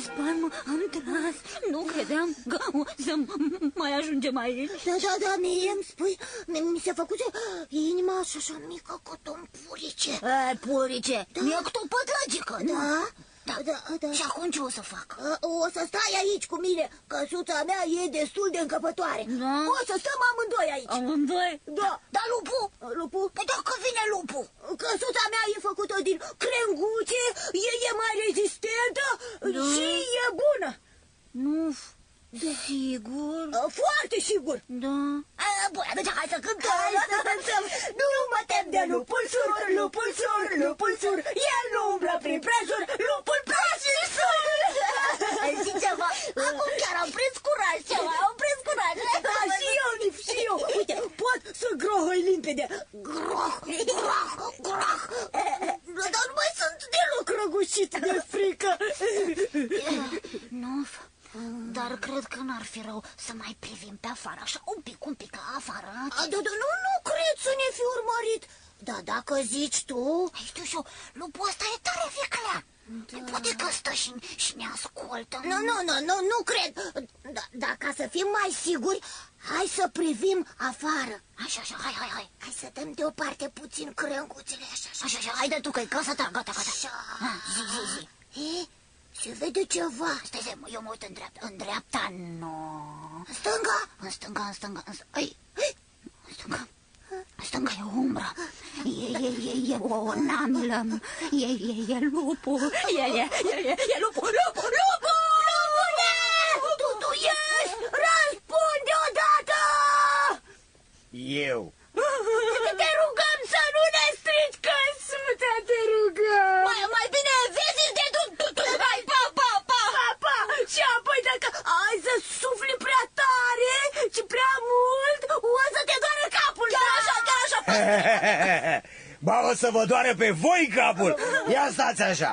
spalmă am tras. Nu credeam că o să mai ajungem aici. Da, mie îmi spui, mi se făcuse inima așa mică cât un purice. Purice, mi-e cât o pătrăgică, nu? Da. Și acum ce o să fac? O să stai aici cu mine, căsuța mea e destul de încăpătoare. Da. O să stăm amândoi aici. Amândoi? Da. Dar lupul? Lupul? Păi dacă vine lupul? Căsuța mea e făcută din crenguțe, e mai rezistentă și e bună. Nu, sigur? Foarte sigur. Da. Bun, atunci hai să cântăm. Nu mă tem de lupul sur, lupul sur, lupul sur. El nu umblă prin prejur, lupul prejur sur. Știi ceva? Acum chiar am prins curaj ceva, am prins curaj. Da, și eu. Uite, pot să grohăi limpede. Groh. Dar nu mai sunt deloc Răgușit de frică. Nu, dar cred că n-ar fi rău să mai privim pe afară, așa un pic afară. Nu cred să ne fi urmărit. Da, dacă zici tu... Știu și eu, lupul ăsta e tare viclean. Poate că stă și ne ascultă. Nu cred. Dar ca să fim mai siguri, hai să privim afară. Așa, hai. Hai să dăm deoparte puțin crenguțele, așa. Haide tu, că e casa ta, gata. Așa. Zi. Se vede ceva. Stai, eu mă uit în dreapta. În dreapta, nu. În stânga? În stânga. În stânga e o umbră. E o namilă. E lupul. E lupul. Lupule! Tu ești! Răspunde odată! Eu. Te rugăm să nu ne strici căsuța, te rugăm! Mai bine vezi de tu. Hai, pa! Și apoi dacă ai să sufli prea tare și prea mult, o să te doară capul! Chiar așa! Ba, o să vă doară pe voi capul. Ia stați așa.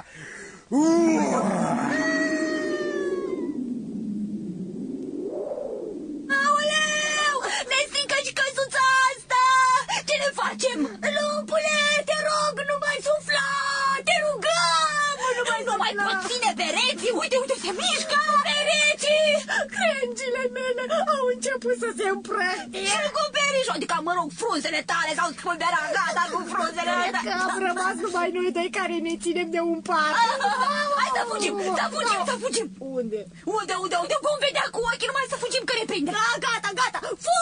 Aoleu! Ne strică și căsuța asta! Ce ne facem? Lupule, te rog, nu mai sufla! Te rugăm! Nu mai pot ține pereții! Uite, se mișcă! Pereții! Crengile mele au început să se împrăștie! Și cu perișul, adică, mă rog, frunzele tale s-au spulberat, gata cu frunzele tale! Că am rămas numai noi doi care ne ținem de un pat! Hai să fugim! Unde? Unde? Vom vedea cu ochii, numai să fugim că ne prinde! Da, gata!